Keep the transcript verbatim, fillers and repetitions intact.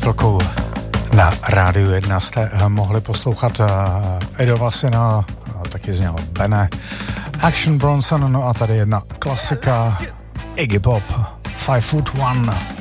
chvilku na Rádiu jedna jste mohli poslouchat Edova syna, taky zněl Bene, Action Bronson, no a tady jedna klasika, Iggy Pop, Five Foot One.